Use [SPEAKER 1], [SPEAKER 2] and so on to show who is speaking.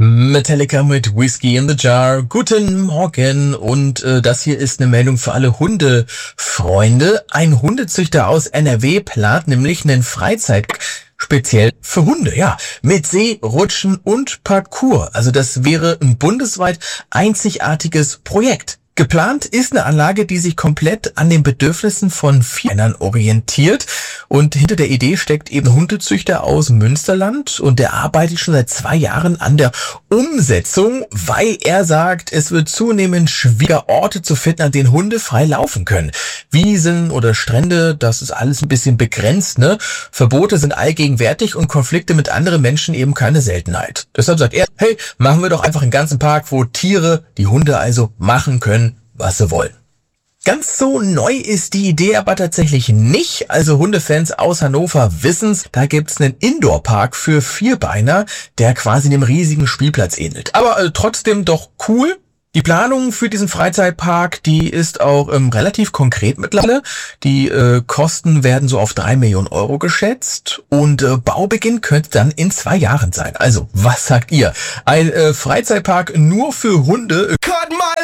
[SPEAKER 1] Metallica mit Whiskey in the Jar. Guten Morgen und das hier ist eine Meldung für alle Hundefreunde. Ein Hundezüchter aus NRW plant nämlich einen Freizeit speziell für Hunde, ja, mit See, Rutschen und Parkour. Also das wäre ein bundesweit einzigartiges Projekt. Geplant ist eine Anlage, die sich komplett an den Bedürfnissen von Vierbeinern orientiert. Und hinter der Idee steckt eben ein Hundezüchter aus Münsterland. Und der arbeitet schon seit 2 Jahren an der Umsetzung, weil er sagt, es wird zunehmend schwieriger, Orte zu finden, an denen Hunde frei laufen können. Wiesen oder Strände, das ist alles ein bisschen begrenzt, ne? Verbote sind allgegenwärtig und Konflikte mit anderen Menschen eben keine Seltenheit. Deshalb sagt er, hey, machen wir doch einfach einen ganzen Park, wo Tiere, die Hunde also, machen können, was sie wollen. Ganz so neu ist die Idee aber tatsächlich nicht. Also Hundefans aus Hannover wissen's, da gibt's einen Indoor-Park für Vierbeiner, der quasi einem riesigen Spielplatz ähnelt. Aber trotzdem doch cool. Die Planung für diesen Freizeitpark, die ist auch relativ konkret mittlerweile. Die Kosten werden so auf 3 Millionen Euro geschätzt und Baubeginn könnte dann in 2 Jahren sein. Also, was sagt ihr? Ein Freizeitpark nur für Hunde? Cut my